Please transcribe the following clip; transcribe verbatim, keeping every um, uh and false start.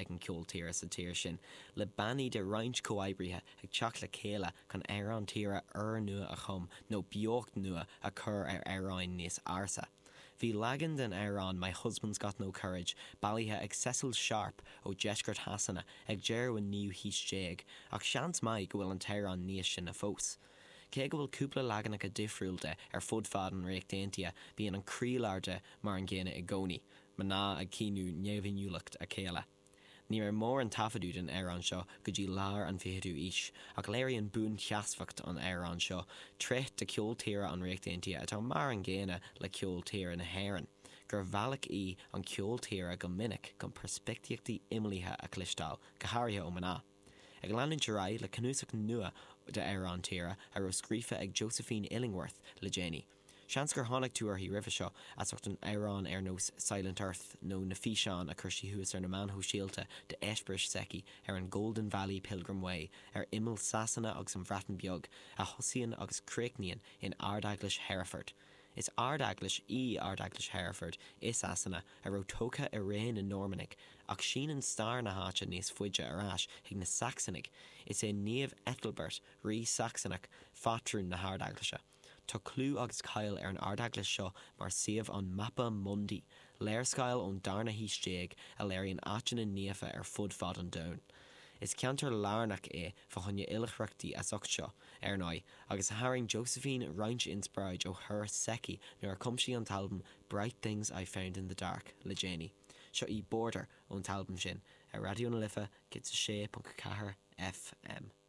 ag an ceoltóir sa tír sin, le bannaí de roinnt comhaibrithe ag teach le céile chun éireann tíre ar nua a chum nó beocht nua a chur ar éireáin níos airse. Bhí leagan den éireann My Husband's Got No Courage, bailíthe ag Cecil Sharp ó Deisgurt Hasanna ag dearú níu híos déag, ach seans mai go bhfuil an téireann níos sin na fós. Cé go bhfuil cúpla leaganacha difriúilte ar fud fad an réachtaontaithe bíonn an críoláirde mar an ggéine i gcónaí, mar ná ag cínú neamhiniúlacht a chéile. Ní ar mór an tafaidú den éireann seo go dtí lár an fichidú is, ach léiríonn bún cheasfacht an éireann seo, tréith de ceoltóir an réachtaontaithe atá mar an ggéine le ceoltóir na hÉireann, gur bhealach í an ceoltóir go minic gan perspectíochtaí imlíthe a chlistáil go háirithe ó maná. Ag leanann Jerai le cnúsach nua de éireann tíre ar ó scríofa ag Josephine Illingworth le déanaí. Seans gur tháinig tú arthaí roimhe seo as ucht an éireann ar nós Silent Earth nó na físeán a chuirsí thuas ar na manthó síalta de Eispris Seki ar an Golden Valley Pilgrim Way ar imil Sasanna agus an bhreatain beag a thosaíonn agus créicníonn in Ardaglis Hereford. Is Ardaglis í Ardaglis Hereford is Sasanna a ro tócha i réin in Normannic ach sin an star na háte níos fuide arás ag na Saxonic is é níomh Ethelbert rí Saxonach fatrún na Hardaglise. Tá clú agus cail ar an Ardaglis seo mar siomh an Mappa Mundi, léirscail ón darna híos déag a léiríonn áitina níofa ar fud fad an domhan. Is ceantar lárnach é fa chunne ilachreachtaí as ocht seo ar ná, agus haing Josephine roinnt inspiráid ó her Seki nuair cumsí an talbum Bright Things I Found in the Dark le déanaí. Seo í border ón talbum sin ar Radio na Lifa git sa sé punt cahar F M.